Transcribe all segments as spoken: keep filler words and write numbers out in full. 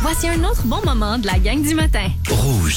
Voici un autre bon moment de la gang du matin. Rouge.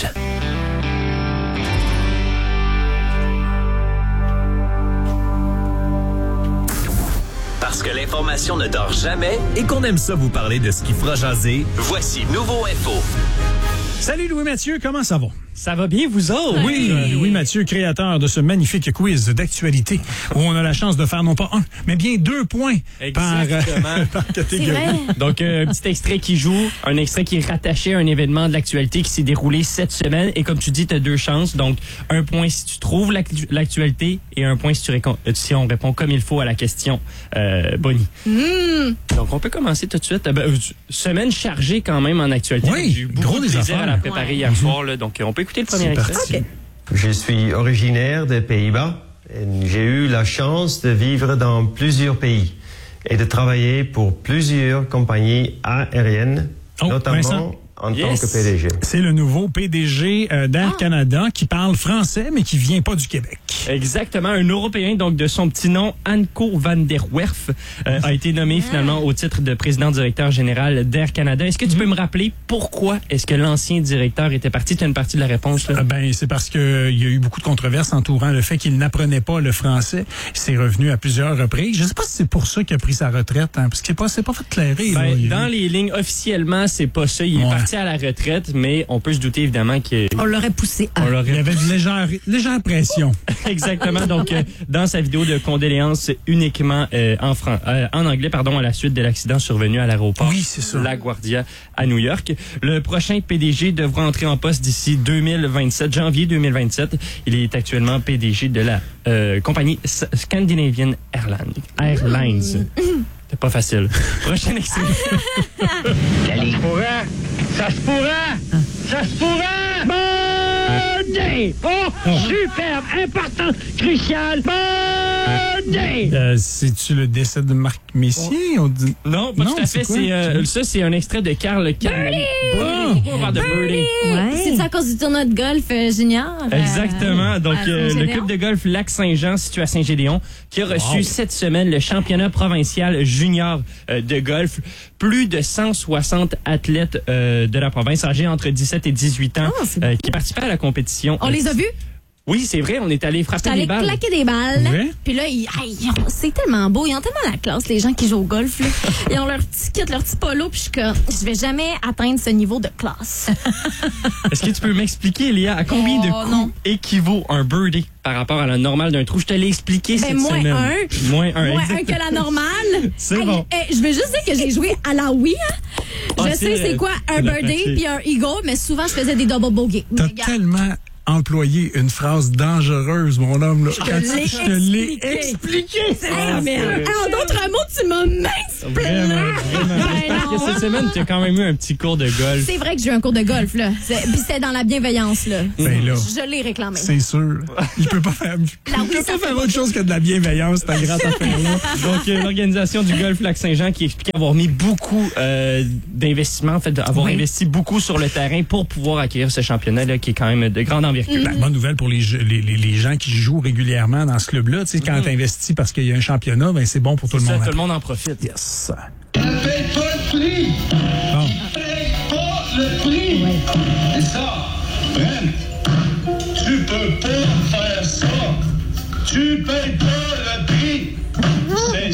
Parce que l'information ne dort jamais et qu'on aime ça vous parler de ce qui fera jaser, voici Nouveau Info. Salut Louis-Mathieu, comment ça va? Ça va bien, vous autres? Oui, euh, Louis-Mathieu, créateur de ce magnifique quiz d'actualité où on a la chance de faire non pas un, mais bien deux points par, euh, par catégorie. Donc, euh, un petit extrait qui joue, un extrait qui est rattaché à un événement de l'actualité qui s'est déroulé cette semaine. Et comme tu dis, tu as deux chances. Donc, un point si tu trouves l'actu- l'actualité et un point si, tu récon- si on répond comme il faut à la question, euh, Bonnie. Mm. Donc, on peut commencer tout de suite. Euh, ben, euh, semaine chargée quand même en actualité. Oui, j'ai eu beaucoup gros de des plaisir à la affaires. préparer Ouais. hier soir. Là, donc, on peut écouter le premier C'est extrait. parti. OK. Je suis originaire des Pays-Bas et j'ai eu la chance de vivre dans plusieurs pays et de travailler pour plusieurs compagnies aériennes, Oh, notamment Vincent. en Yes. tant que P D G. C'est le nouveau P D G euh, d'Air Ah. Canada qui parle français, mais qui vient pas du Québec. Exactement, un Européen, donc de son petit nom, Anko van der Werf, euh, a été nommé finalement au titre de président-directeur général d'Air Canada. Est-ce que tu peux me rappeler pourquoi est-ce que l'ancien directeur était parti? Tu as une partie de la réponse, là? Euh, Ben, c'est parce que il y a eu beaucoup de controverses entourant le fait qu'il n'apprenait pas le français. Il s'est revenu à plusieurs reprises. Je sais pas si c'est pour ça qu'il a pris sa retraite, hein, parce qu'il n'est pas, c'est pas fait clairer. Ben, là. Il- dans les lignes officiellement, c'est pas ça. Il est Ouais. parti à la retraite, mais on peut se douter évidemment que On l'aurait poussé à. on Il y l'aurait avait une légère, légère pression. exactement. Donc, euh, dans sa vidéo de condoléances uniquement euh, en, fran- euh, en anglais, pardon, à la suite de l'accident survenu à l'aéroport Oui, c'est ça. LaGuardia à New York. Le prochain P D G devra entrer en poste d'ici deux mille vingt-sept, janvier deux mille vingt-sept. Il est actuellement P D G de la euh, compagnie S- Scandinavian Airlines. Airlines. C'est pas facile. Prochain extrait. Ça se pourrait! Ça se pourrait! Ça se pourrait! Birthday! Oh! Superbe! Important! Crucial! Birthday! Euh, c'est-tu le décès de Marc Messier? On dit... Non, pas Non, tout à c'est fait. quoi? C'est, euh, ça, c'est un extrait de Carl Cannon. On parle de Birdie. Ouais. C'est à cause du tournoi de golf euh, junior. euh, Exactement. Donc, à euh, le Saint-Gédéon. club de golf Lac-Saint-Jean, situé à Saint-Gédéon, qui a reçu cette semaine le championnat provincial junior euh, de golf. Plus de cent soixante athlètes euh, de la province, âgés entre dix-sept et dix-huit ans, Oh, c'est euh, qui participaient à la compétition. On les a vus? Oui, c'est vrai. On est allé frapper J'étais allée des balles. claquer des balles. Ouais. Puis là, ils, hey, ils ont- c'est tellement beau. Ils ont tellement la classe, les gens qui jouent au golf. Là. Ils ont leur petit kit, leur petit polo. Puis je suis comme, je vais jamais atteindre ce niveau de classe. Est-ce que tu peux m'expliquer, Léa, à combien de Oh, coups non. équivaut un birdie par rapport à la normale d'un trou? Je te l'ai expliqué Ben, cette moins semaine. un. Moins un. Moins exact. un que la normale. C'est Hey, bon. hey, je veux juste dire que j'ai joué à la Wii. Hein. Ah, Je c'est sais vrai. c'est quoi un C'est la birdie pratique. puis un eagle, mais souvent je faisais des double bogey. T'as Mais regarde, tellement employé une phrase dangereuse, mon homme. Là. te Quand tu- l'ai je te l'ai expliqué. expliqué. hey, mais en d'autres mots, tu m'as mince Vraiment, vraiment. Ben Parce que non. cette semaine, tu as quand même eu un petit cours de golf. C'est vrai que j'ai eu un cours de golf, là. C'est- Puis c'était dans la bienveillance, là. Ben là. Je l'ai réclamé. C'est sûr. Il peut pas faire, il La oui, peut ça pas fait faire autre chose que de la bienveillance, ta grande affaire-là. Donc, euh, l'organisation du golf Lac-Saint-Jean qui explique avoir mis beaucoup euh, d'investissements, en fait, avoir Oui. investi beaucoup sur le terrain pour pouvoir acquérir ce championnat-là qui est quand même de grande envergure. La bonne nouvelle pour les, je- les, les, les gens qui jouent régulièrement dans ce club-là, tu sais, quand tu investis parce qu'il y a un championnat, ben c'est bon pour tout le Ça, monde. tout le monde en profite. Yes. Paye pas le prix! Bon. Paye pas le prix! C'est ça! Brent, tu peux pas faire ça! Tu payes pas le prix! C'est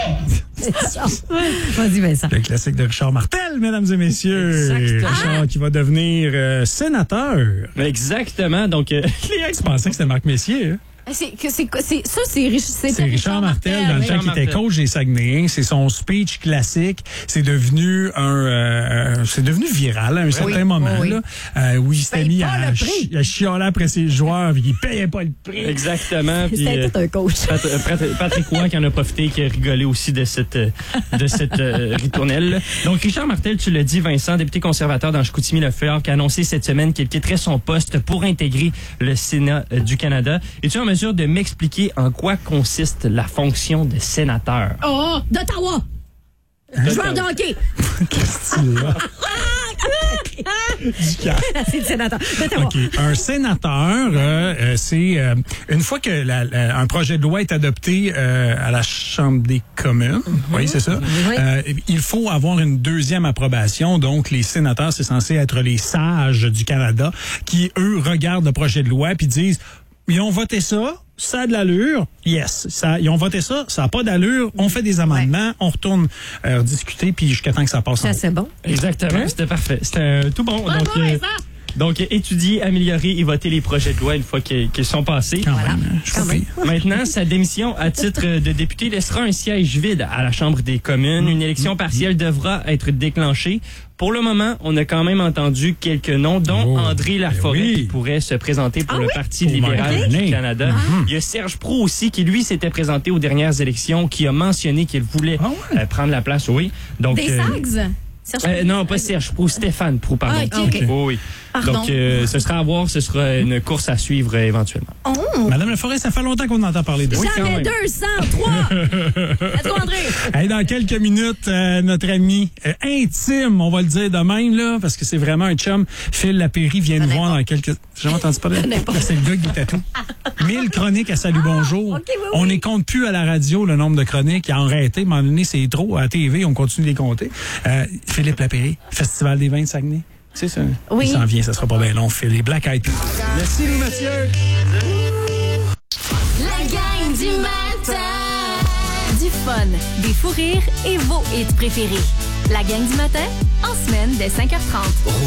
ça! Vas-y, Vincent. Le classique de Richard Martel, mesdames et messieurs. Exactement. Richard qui va devenir euh, sénateur. Exactement. Donc, euh, Léa, tu pensais que c'était Marc Messier, hein? C'est, que- c'est, c'est, ça, c'est, Rich- c'était C'est Richard Martel, dans le oui. temps qui était Martel. coach des Saguenayens. C'est son speech classique. C'est devenu un, euh, euh, c'est devenu viral à un certain moment, oui. là, euh, où il s'était paye mis pas à, le chi- prix. à chialer après ses joueurs, puis il payait pas le prix. exactement. Puis, C'était euh, tout un coach. Pat- euh, Pat- Patrick Roy qui en a profité, qui a rigolé aussi de cette, euh, de cette euh, ritournelle. Donc, Richard Martel, tu l'as dit, Vincent, député conservateur dans Chicoutimi-Le-Fort, qui a annoncé cette semaine qu'il quitterait son poste pour intégrer le Sénat euh, du Canada. Es-tu en mesure de m'expliquer en quoi consiste la fonction de sénateur? Oh, d'Ottawa! Joueur de hockey! Qu'est-ce que tu là? du Canada. C'est le sénateur. Mettez-moi. OK. Un sénateur, euh, euh, c'est euh, une fois que la, la, un projet de loi est adopté euh, à la Chambre des communes, mm-hmm. oui, c'est ça, oui. euh, il faut avoir une deuxième approbation. Donc, les sénateurs, c'est censé être les sages du Canada qui, eux, regardent le projet de loi puis disent, ils ont voté ça, ça a de l'allure, yes. Ça, ils ont voté ça, ça n'a pas d'allure, on fait des amendements, ouais. on retourne euh, discuter, puis jusqu'à temps que ça passe ça, en haut. C'est bon. Exactement, hein? C'était parfait. C'était euh, tout bon. Ouais, donc, ouais, euh, donc, étudier, améliorer et voter les projets de loi une fois qu'ils, qu'ils sont passés. Quand Voilà. même, je Quand même. Maintenant, sa démission à titre de député laissera un siège vide à la Chambre des communes. Une élection partielle devra être déclenchée. Pour le moment, on a quand même entendu quelques noms, dont oh, André Laforêt, oui. qui pourrait se présenter pour ah le oui? Parti Pour libéral Marc du Canada. Mm-hmm. Il y a Serge Proulx aussi, qui lui s'était présenté aux dernières élections, qui a mentionné qu'il voulait ah ouais. euh, prendre la place, oui. Donc, Des euh, Sags? euh, non, pas Serge Proulx, Stéphane Proulx, pardon. Ah, OK. OK. Oh, oui. Pardon. Donc, euh, ce sera à voir, ce sera une course à suivre euh, éventuellement. Oh! Madame Laforêt, ça fait longtemps qu'on entend parler de ça. quand Jamais même. deux cent trois! Let's go, André! Hey, dans quelques minutes, euh, notre ami euh, intime, on va le dire de même, là, parce que c'est vraiment un chum, Phil Lapéry vient nous voir dans quelques... J'ai jamais entendu parler. C'est le gars qui est tout. Mille chroniques à Salut Bonjour. ok, oui, oui. On les compte plus à la radio, le nombre de chroniques. Il a arrêté. À un moment donné, c'est trop. À la T V, on continue de les compter. Euh, Philippe Lapéry, Festival des vins de Saguenay. Tu sais, ça, Oui. il s'en vient, ça sera pas bien long, Phil. Les Black Eyed Peas. Merci, les Mathieu. La gang du matin. Du fun, des fous rires et vos hits préférés. La gang du matin, en semaine dès cinq heures trente.